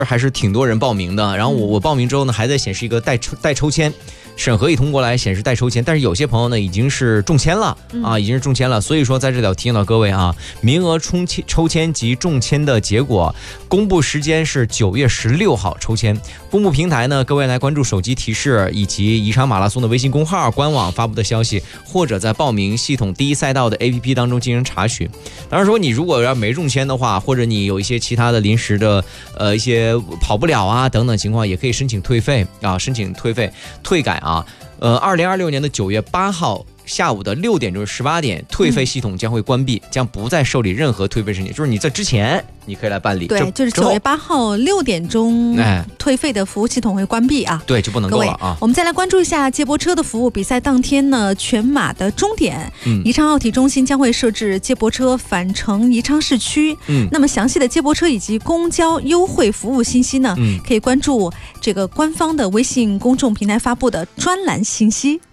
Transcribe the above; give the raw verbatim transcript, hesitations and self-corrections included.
还是挺多人报名的。然后我我报名之后呢，还在显示一个待抽待抽签。审核一通过来显示待抽签，但是有些朋友呢已经是中签了啊，已经是中签了，所以说在这里要提醒到各位啊，名额抽签抽签及中签的结果公布时间是九月十六号抽签，公布平台呢，各位来关注手机提示以及宜昌马拉松的微信公号、官网发布的消息，或者在报名系统第一赛道的 A P P 当中进行查询。当然说你如果要没中签的话，或者你有一些其他的临时的呃一些跑不了啊等等情况，也可以申请退费啊，申请退费退改啊。呃，二零二六年的九月八号下午的六点钟十八点，退费系统将会关闭，嗯、将不再受理任何退费申请。就是你在之前你可以来办理， 对，就是九月八号六点钟，哎，退费的服务系统会关闭啊， 对，就不能够了啊。 我们再来关注一下接驳车的服务。比赛当天呢，全马的终点，嗯、宜昌奥体中心将会设置接驳车返程宜昌市区。嗯，那么详细的接驳车以及公交优惠服务信息呢，嗯、可以关注这个官方的微信公众平台发布的专栏信息。